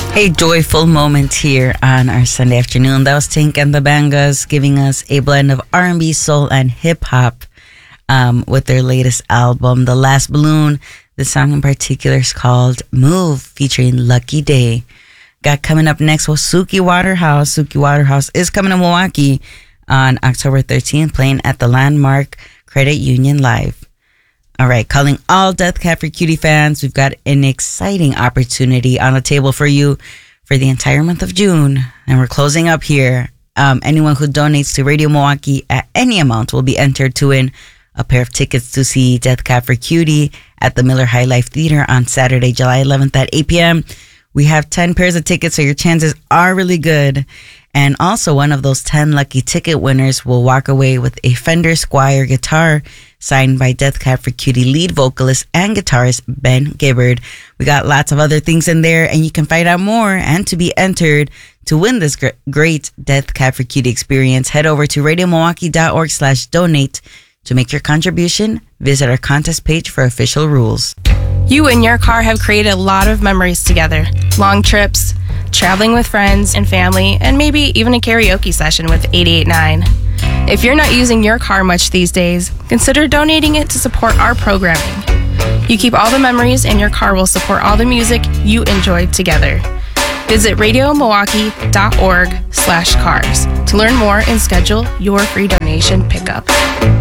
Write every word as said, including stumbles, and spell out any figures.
Hey, joyful moment here on our Sunday afternoon. That was Tink and the Bangas giving us a blend of R and B, soul, and hip hop um, with their latest album, The Last Balloon. The song in particular is called Move, featuring Lucky Day. Got coming up next was Suki Waterhouse. Suki Waterhouse is coming to Milwaukee on October thirteenth, playing at the Landmark Credit Union Live. All right, calling all Death Cab for Cutie fans, we've got an exciting opportunity on the table for you for the entire month of June. And we're closing up here. Um, anyone who donates to Radio Milwaukee at any amount will be entered to win a pair of tickets to see Death Cab for Cutie at the Miller High Life Theater on Saturday, July eleventh at eight p.m. We have ten pairs of tickets, so your chances are really good. And also, one of those ten lucky ticket winners will walk away with a Fender Squier guitar signed by Death Cab for Cutie lead vocalist and guitarist Ben Gibbard. We got lots of other things in there, and you can find out more and to be entered to win this great Death Cab for Cutie experience. Head over to radiomilwaukee.org slash donate to make your contribution. Visit our contest page for official rules. You and your car have created a lot of memories together. Long trips, traveling with friends and family, and maybe even a karaoke session with eighty-eight point nine. If you're not using your car much these days, consider donating it to support our programming. You keep all the memories, and your car will support all the music you enjoyed together. Visit radiomilwaukee.org slash cars to learn more and schedule your free donation pickup.